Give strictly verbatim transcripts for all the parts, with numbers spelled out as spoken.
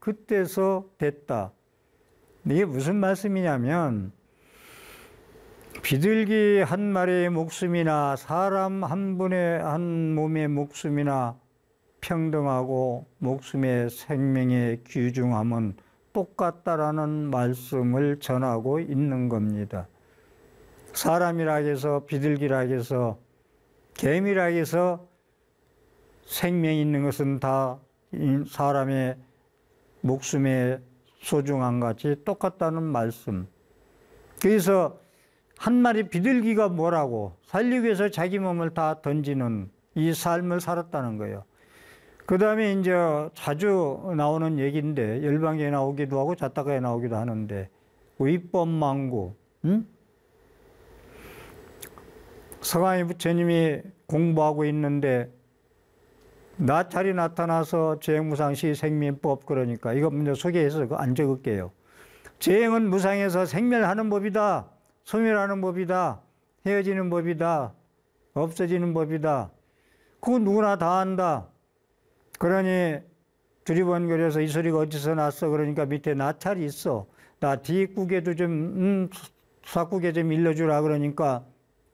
그때서 됐다. 이게 무슨 말씀이냐면 비둘기 한 마리의 목숨이나 사람 한 분의 한 몸의 목숨이나 평등하고 목숨의 생명의 귀중함은 똑같다라는 말씀을 전하고 있는 겁니다. 사람이라 해서 비둘기라 해서 개미라 해서 생명이 있는 것은 다 사람의 목숨의 소중함 같이 똑같다는 말씀. 그래서 한 마리 비둘기가 뭐라고 살리기 위해서 자기 몸을 다 던지는 이 삶을 살았다는 거예요. 그 다음에 이제 자주 나오는 얘기인데 열방에 나오기도 하고 자타가에 나오기도 하는데 위법망구. 응? 서강희 부처님이 공부하고 있는데 나찰이 나타나서 재행무상시 생민법 그러니까 이거 먼저 소개해서 안 적을게요. 재행은 무상에서 생멸하는 법이다. 소멸하는 법이다. 헤어지는 법이다. 없어지는 법이다. 그건 누구나 다 안다. 그러니 두리번거려서 이 소리가 어디서 났어? 그러니까 밑에 나찰이 있어. 나 뒷국에도 좀 음, 사국에 좀 일러주라 그러니까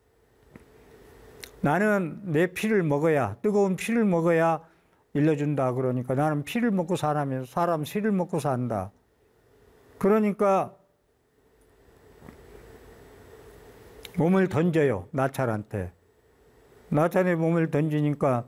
나는 내 피를 먹어야 뜨거운 피를 먹어야 일러준다 그러니까 나는 피를 먹고 사람이 사람 피를 먹고 산다. 그러니까 몸을 던져요. 나찰한테. 나찰의 몸을 던지니까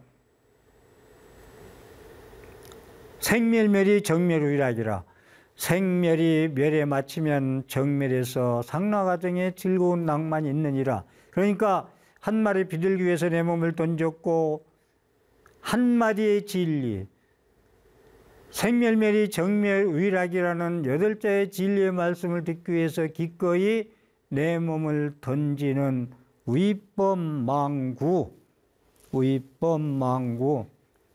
생멸멸이 정멸의락이라. 생멸이 멸에 마치면 정멸에서 상라가정에 즐거운 낭만이 있느니라. 그러니까 한 마리 비둘기 위해서 내 몸을 던졌고 한마디의 진리, 생멸멸이 정멸의락이라는 여덟자의 진리의 말씀을 듣기 위해서 기꺼이 내 몸을 던지는 위법망구, 위법망구.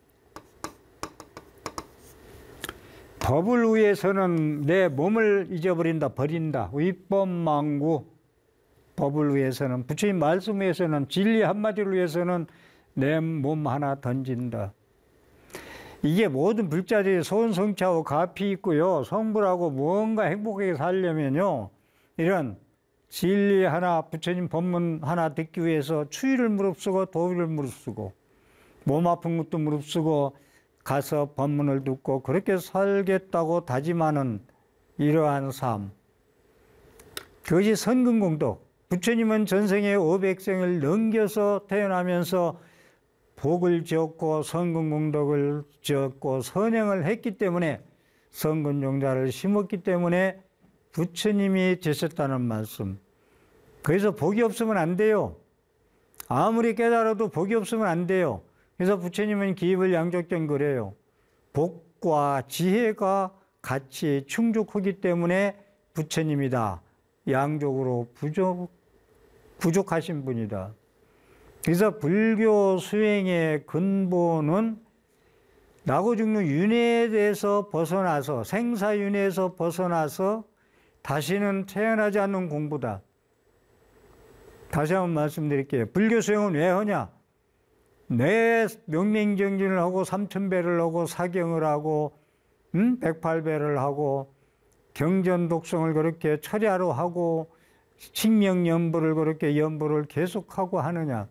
법을 위해서는 내 몸을 잊어버린다, 버린다. 위법망구. 법을 위해서는, 부처님 말씀 위해서는, 진리 한마디를 위해서는 내 몸 하나 던진다. 이게 모든 불자들이 소원성취하고 가피 있고요. 성불하고 무언가 행복하게 살려면요. 이런 진리 하나, 부처님 법문 하나 듣기 위해서 추위를 무릅쓰고 더위를 무릅쓰고 몸 아픈 것도 무릅쓰고 가서 법문을 듣고 그렇게 살겠다고 다짐하는 이러한 삶. 그것이 선근공덕. 부처님은 전생에 오백생을 넘겨서 태어나면서 복을 지었고 선근공덕을 지었고 선행을 했기 때문에 선근용자를 심었기 때문에 부처님이 되셨다는 말씀. 그래서 복이 없으면 안 돼요. 아무리 깨달아도 복이 없으면 안 돼요. 그래서 부처님은 기입을 양족전 그래요. 복과 지혜가 같이 충족하기 때문에 부처님이다. 양족으로 부족, 부족하신 분이다. 그래서 불교 수행의 근본은 나고 죽는 윤회에 대해서 벗어나서 생사윤회에서 벗어나서 다시는 태어나지 않는 공부다. 다시 한번 말씀드릴게요. 불교 수행은 왜 하냐? 내 명명정진을 하고 삼천배를 하고 사경을 하고 음? 백팔배를 하고 경전독성을 그렇게 철야로 하고 칙명연부를 그렇게 연부를 계속하고 하느냐?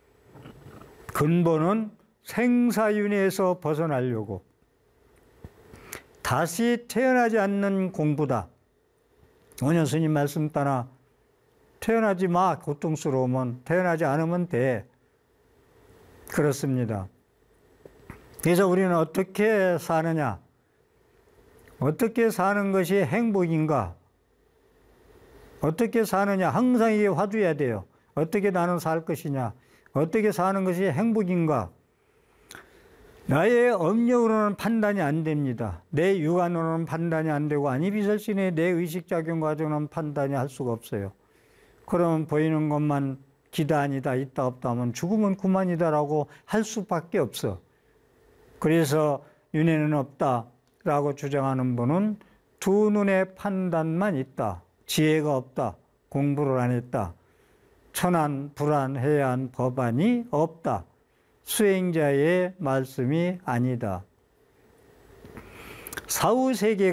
근본은 생사윤회에서 벗어나려고 다시 태어나지 않는 공부다. 원현 스님 말씀 따라 태어나지 마. 고통스러우면 태어나지 않으면 돼. 그렇습니다. 그래서 우리는 어떻게 사느냐? 어떻게 사는 것이 행복인가? 어떻게 사느냐? 항상 이게 화두해야 돼요. 어떻게 나는 살 것이냐? 어떻게 사는 것이 행복인가? 나의 업력으로는 판단이 안 됩니다. 내 육안으로는 판단이 안 되고 아니비설신의 내 의식작용 과정은 판단이 할 수가 없어요. 그러면 보이는 것만 기다 아니다 있다 없다 하면 죽으면 그만이다라고 할 수밖에 없어. 그래서 윤회는 없다라고 주장하는 분은 두 눈의 판단만 있다. 지혜가 없다. 공부를 안 했다. 천안, 불안, 해안, 법안이 없다. 수행자의 말씀이 아니다. 사후세계